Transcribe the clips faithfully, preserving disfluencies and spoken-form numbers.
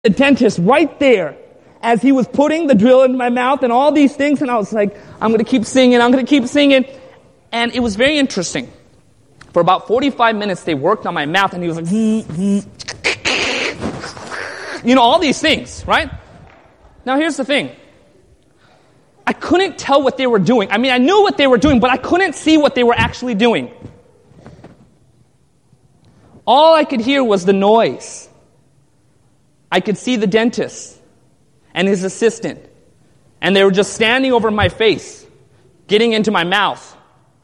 the dentist right there as he was putting the drill in my mouth and all these things. And I was like, I'm going to keep singing. I'm going to keep singing. And it was very interesting. For about forty-five minutes, they worked on my mouth, and he was like, zzz, zzz, you know, all these things, right? Now, here's the thing. I couldn't tell what they were doing. I mean, I knew what they were doing, but I couldn't see what they were actually doing. All I could hear was the noise. I could see the dentist and his assistant, and they were just standing over my face, getting into my mouth.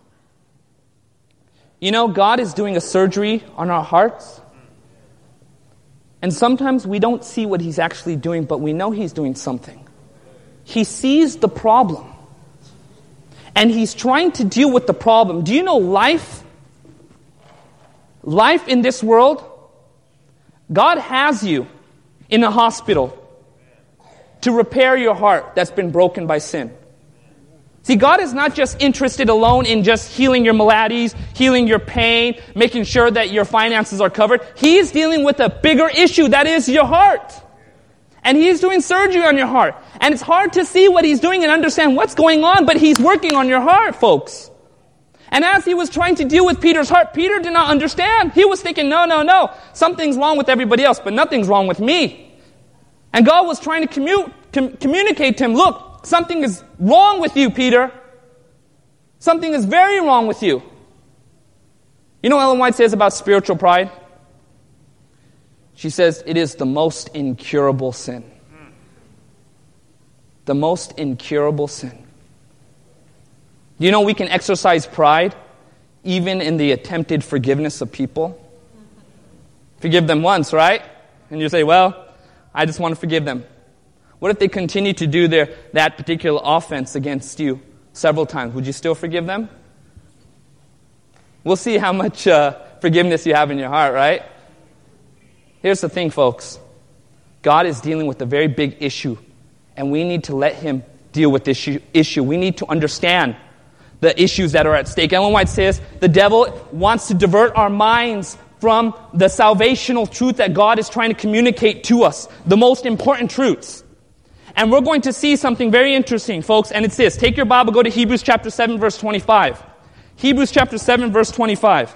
You know, God is doing a surgery on our hearts, and sometimes we don't see what He's actually doing, but we know He's doing something. He sees the problem, and He's trying to deal with the problem. Do you know life? Life in this world, God has you in a hospital to repair your heart that's been broken by sin. See, God is not just interested alone in just healing your maladies, healing your pain, making sure that your finances are covered. He is dealing with a bigger issue, that is your heart. And He is doing surgery on your heart. And it's hard to see what He's doing and understand what's going on, but He's working on your heart, folks. And as He was trying to deal with Peter's heart, Peter did not understand. He was thinking, no, no, no, something's wrong with everybody else, but nothing's wrong with me. And God was trying to commu- com- communicate to him, look, something is wrong with you, Peter. Something is very wrong with you. You know what Ellen White says about spiritual pride? She says it is the most incurable sin. The most incurable sin. You know we can exercise pride even in the attempted forgiveness of people. Forgive them once, right? And you say, well, I just want to forgive them. What if they continue to do their that particular offense against you several times? Would you still forgive them? We'll see how much uh, forgiveness you have in your heart, right? Here's the thing, folks. God is dealing with a very big issue, and we need to let Him deal with this issue. We need to understand the issues that are at stake. Ellen White says the devil wants to divert our minds from the salvational truth that God is trying to communicate to us, the most important truths. And we're going to see something very interesting, folks, and it's this. Take your Bible, go to Hebrews chapter seven, verse twenty-five. Hebrews chapter seven, verse twenty-five.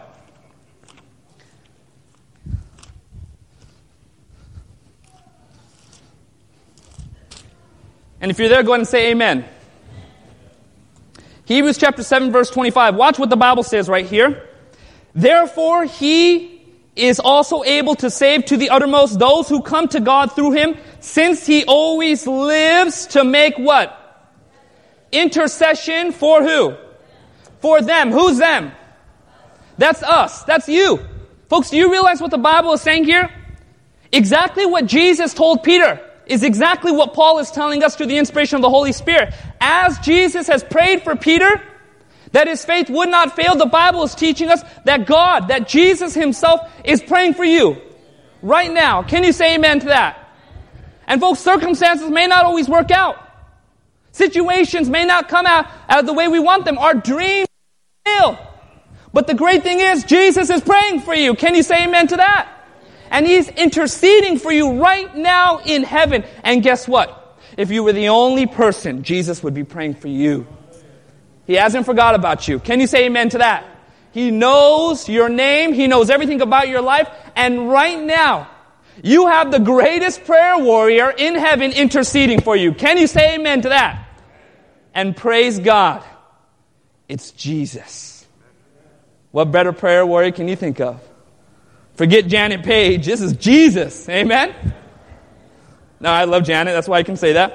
And if you're there, go ahead and say amen. Hebrews chapter seven, verse twenty-five. Watch what the Bible says right here. Therefore, He is also able to save to the uttermost those who come to God through Him, since He always lives to make what? Intercession for who? For them. Who's them? That's us. That's you. Folks, do you realize what the Bible is saying here? Exactly what Jesus told Peter is exactly what Paul is telling us through the inspiration of the Holy Spirit. As Jesus has prayed for Peter, that his faith would not fail, the Bible is teaching us that God, that Jesus Himself is praying for you right now. Can you say amen to that? And folks, circumstances may not always work out. Situations may not come out, out the way we want them. Our dreams fail. But the great thing is, Jesus is praying for you. Can you say amen to that? And He's interceding for you right now in heaven. And guess what? If you were the only person, Jesus would be praying for you. He hasn't forgot about you. Can you say amen to that? He knows your name. He knows everything about your life. And right now, you have the greatest prayer warrior in heaven interceding for you. Can you say amen to that? And praise God, it's Jesus. What better prayer warrior can you think of? Forget Janet Page. This is Jesus. Amen? No, I love Janet. That's why I can say that.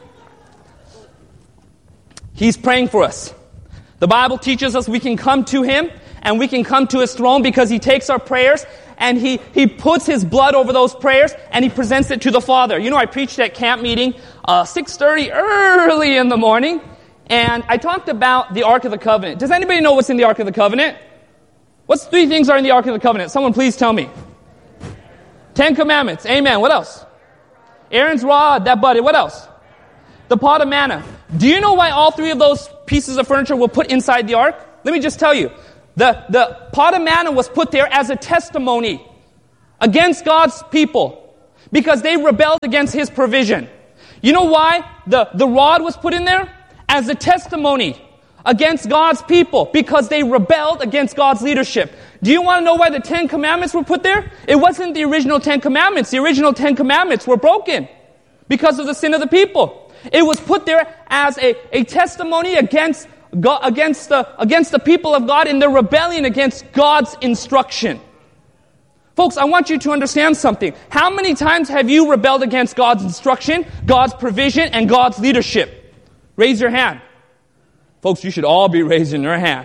He's praying for us. The Bible teaches us we can come to Him and we can come to His throne because He takes our prayers and He, he puts His blood over those prayers and He presents it to the Father. You know, I preached at camp meeting uh, six thirty early in the morning, and I talked about the Ark of the Covenant. Does anybody know what's in the Ark of the Covenant? What's three things are in the Ark of the Covenant? Someone please tell me. Ten Commandments. Amen. What else? Aaron's rod, that budded. What else? The pot of manna. Do you know why all three of those pieces of furniture were put inside the ark? Let me just tell you. The, the pot of manna was put there as a testimony against God's people. Because they rebelled against His provision. You know why the, the rod was put in there? As a testimony against God's people. Because they rebelled against God's leadership. Do you want to know why the Ten Commandments were put there? It wasn't the original Ten Commandments. The original Ten Commandments were broken because of the sin of the people. It was put there as a, a testimony against God, against the, against the people of God in their rebellion against God's instruction. Folks, I want you to understand something. How many times have you rebelled against God's instruction, God's provision, and God's leadership? Raise your hand. Folks, you should all be raising your hand.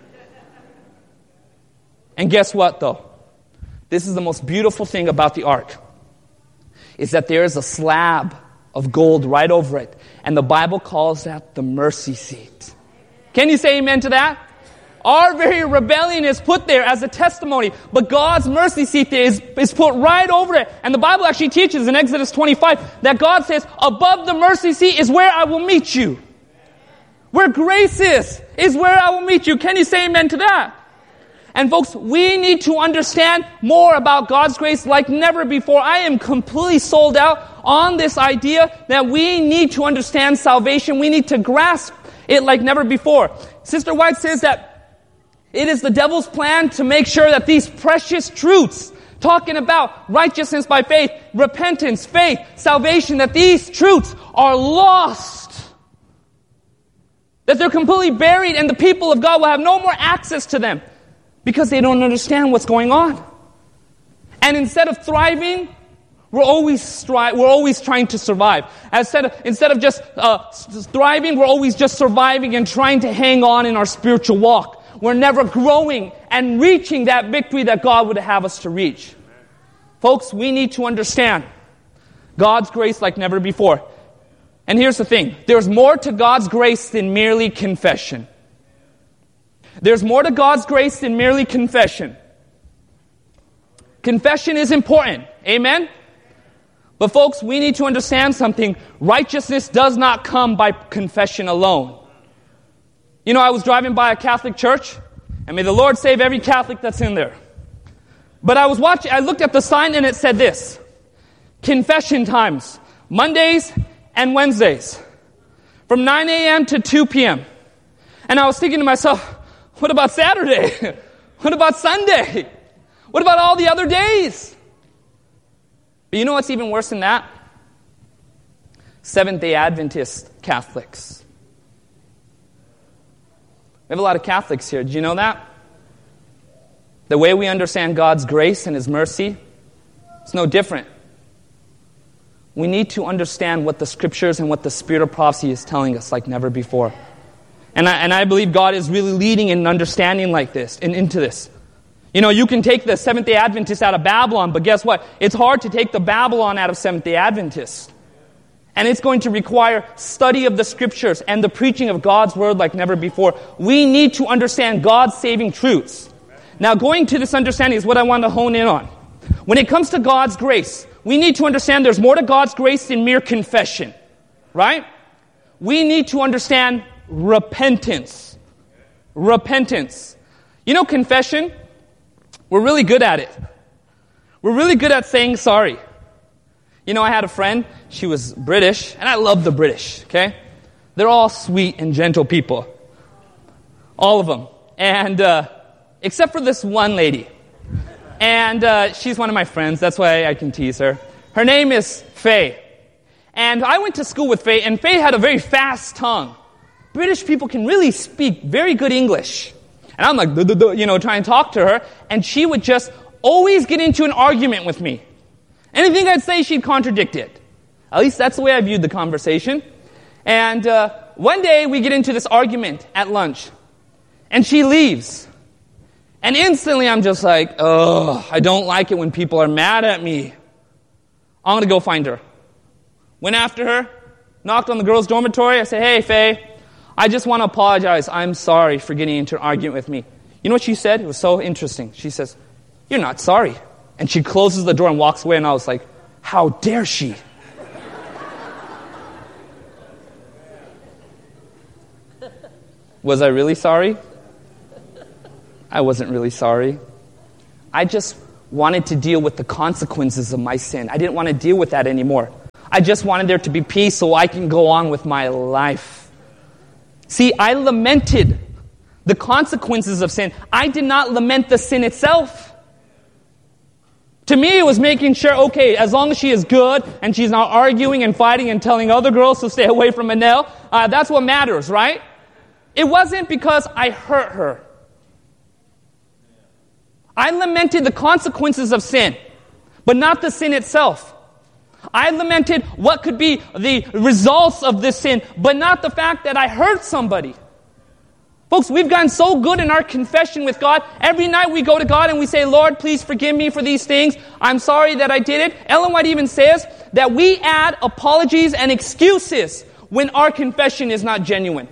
And guess what, though? This is the most beautiful thing about the ark, is that there is a slab of gold right over it. And the Bible calls that the mercy seat. Can you say amen to that? Our very rebellion is put there as a testimony, but God's mercy seat is, is put right over it. And the Bible actually teaches in Exodus twenty-five that God says, above the mercy seat is where I will meet you. Where grace is, is where I will meet you. Can you say amen to that? And folks, we need to understand more about God's grace like never before. I am completely sold out on this idea that we need to understand salvation. We need to grasp it like never before. Sister White says that it is the devil's plan to make sure that these precious truths, talking about righteousness by faith, repentance, faith, salvation, that these truths are lost. That they're completely buried and the people of God will have no more access to them because they don't understand what's going on. And instead of thriving, we're always stri- we're always trying to survive. Instead of, instead of just uh, thriving, we're always just surviving and trying to hang on in our spiritual walk. We're never growing and reaching that victory that God would have us to reach. Folks, we need to understand God's grace like never before. And here's the thing. There's more to God's grace than merely confession. There's more to God's grace than merely confession. Confession is important. Amen? But folks, we need to understand something. Righteousness does not come by confession alone. You know, I was driving by a Catholic church, and may the Lord save every Catholic that's in there. But I was watching, I looked at the sign and it said this: confession times, Mondays and Wednesdays, from nine a.m. to two p.m. And I was thinking to myself, what about Saturday? What about Sunday? What about all the other days? But you know what's even worse than that? Seventh-day Adventist Catholics. We have a lot of Catholics here. Did you know that? The way we understand God's grace and His mercy, it's no different. We need to understand what the Scriptures and what the Spirit of prophecy is telling us like never before. And I, and I believe God is really leading in understanding like this, and into this. You know, you can take the Seventh-day Adventists out of Babylon, but guess what? It's hard to take the Babylon out of Seventh-day Adventists. And it's going to require study of the Scriptures and the preaching of God's Word like never before. We need to understand God's saving truths. Now, going to this understanding is what I want to hone in on. When it comes to God's grace, we need to understand there's more to God's grace than mere confession. Right? We need to understand repentance. Repentance. You know, confession, we're really good at it. We're really good at saying sorry. You know, I had a friend, she was British, and I love the British, okay? They're all sweet and gentle people. All of them. And, uh, except for this one lady. And uh, she's one of my friends, that's why I can tease her. Her name is Faye. And I went to school with Faye, and Faye had a very fast tongue. British people can really speak very good English. And I'm like, duh, duh, duh, you know, trying to talk to her, and she would just always get into an argument with me. Anything I'd say, she'd contradict it. At least that's the way I viewed the conversation. And uh, one day, we get into this argument at lunch. And she leaves. And instantly, I'm just like, oh, I don't like it when people are mad at me. I'm going to go find her. Went after her, knocked on the girls' dormitory. I said, hey, Faye, I just want to apologize. I'm sorry for getting into an argument with me. You know what she said? It was so interesting. She says, you're not sorry. And she closes the door and walks away, and I was like, how dare she? Was I really sorry? I wasn't really sorry. I just wanted to deal with the consequences of my sin. I didn't want to deal with that anymore. I just wanted there to be peace so I can go on with my life. See, I lamented the consequences of sin. I did not lament the sin itself. To me, it was making sure, okay, as long as she is good and she's not arguing and fighting and telling other girls to stay away from Manel, uh, that's what matters, right? It wasn't because I hurt her. I lamented the consequences of sin, but not the sin itself. I lamented what could be the results of this sin, but not the fact that I hurt somebody. Folks, we've gotten so good in our confession with God. Every night we go to God and we say, Lord, please forgive me for these things. I'm sorry that I did it. Ellen White even says that we add apologies and excuses when our confession is not genuine.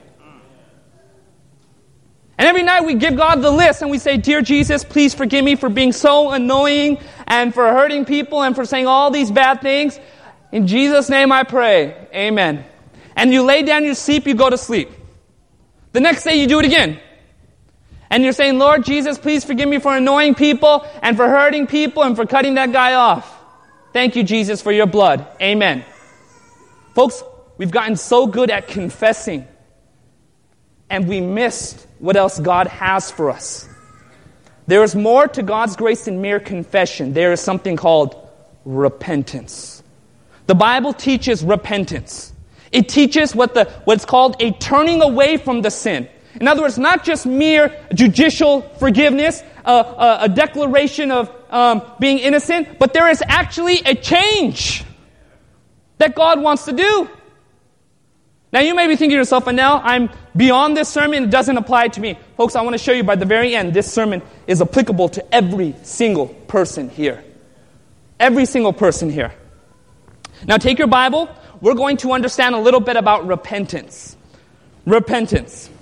And every night we give God the list and we say, Dear Jesus, please forgive me for being so annoying and for hurting people and for saying all these bad things. In Jesus' name I pray. Amen. And you lay down, you sleep, you go to sleep. The next day you do it again. And you're saying, Lord Jesus, please forgive me for annoying people and for hurting people and for cutting that guy off. Thank you, Jesus, for your blood. Amen. Folks, we've gotten so good at confessing and we missed what else God has for us. There is more to God's grace than mere confession. There is something called repentance. The Bible teaches repentance. It teaches what the what's called a turning away from the sin. In other words, not just mere judicial forgiveness, uh, uh, a declaration of um, being innocent, but there is actually a change that God wants to do. Now you may be thinking to yourself, and now I'm beyond this sermon, it doesn't apply to me. Folks, I want to show you by the very end, this sermon is applicable to every single person here. Every single person here. Now take your Bible. We're going to understand a little bit about repentance. Repentance.